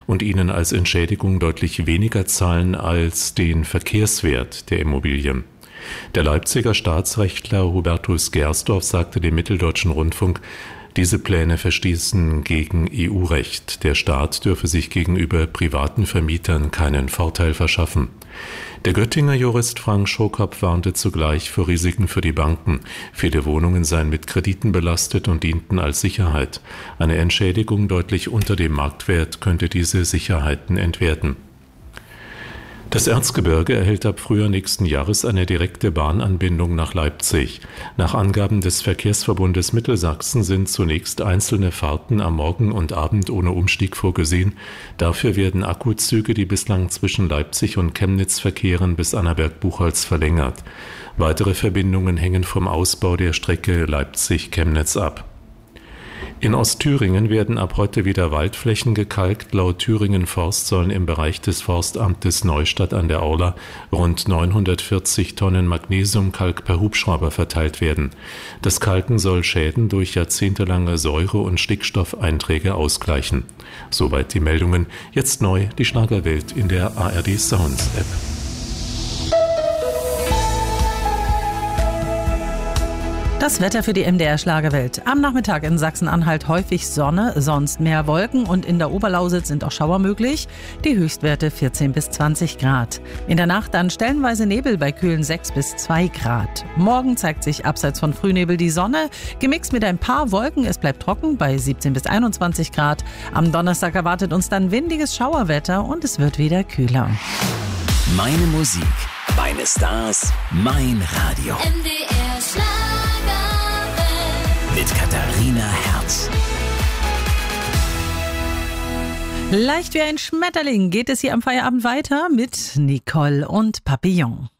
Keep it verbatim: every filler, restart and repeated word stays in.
und ihnen als Entschädigung deutlich weniger zahlen als den Verkehrswert der Immobilie. Der Leipziger Staatsrechtler Hubertus Gersdorf sagte dem Mitteldeutschen Rundfunk, diese Pläne verstießen gegen E U-Recht. Der Staat dürfe sich gegenüber privaten Vermietern keinen Vorteil verschaffen. Der Göttinger Jurist Frank Schokop warnte zugleich vor Risiken für die Banken. Viele Wohnungen seien mit Krediten belastet und dienten als Sicherheit. Eine Entschädigung deutlich unter dem Marktwert könnte diese Sicherheiten entwerten. Das Erzgebirge erhält ab Frühjahr nächsten Jahres eine direkte Bahnanbindung nach Leipzig. Nach Angaben des Verkehrsverbundes Mittelsachsen sind zunächst einzelne Fahrten am Morgen und Abend ohne Umstieg vorgesehen. Dafür werden Akkuzüge, die bislang zwischen Leipzig und Chemnitz verkehren, bis Annaberg-Buchholz verlängert. Weitere Verbindungen hängen vom Ausbau der Strecke Leipzig-Chemnitz ab. In Ostthüringen werden ab heute wieder Waldflächen gekalkt. Laut Thüringen Forst sollen im Bereich des Forstamtes Neustadt an der Aula rund neunhundertvierzig Tonnen Magnesiumkalk per Hubschrauber verteilt werden. Das Kalken soll Schäden durch jahrzehntelange Säure- und Stickstoffeinträge ausgleichen. Soweit die Meldungen. Jetzt neu die Schlagerwelt in der A R D Sounds App. Das Wetter für die M D R Schlagerwelt. Am Nachmittag in Sachsen-Anhalt häufig Sonne, sonst mehr Wolken und in der Oberlausitz sind auch Schauer möglich. Die Höchstwerte vierzehn bis zwanzig Grad. In der Nacht dann stellenweise Nebel bei kühlen sechs bis zwei Grad. Morgen zeigt sich abseits von Frühnebel die Sonne, gemixt mit ein paar Wolken. Es bleibt trocken bei siebzehn bis einundzwanzig Grad. Am Donnerstag erwartet uns dann windiges Schauerwetter und es wird wieder kühler. Meine Musik, meine Stars, mein Radio. M D R Schlagerwelt mit Katharina Herz. Leicht wie ein Schmetterling geht es hier am Feierabend weiter mit Nicole und Papillon.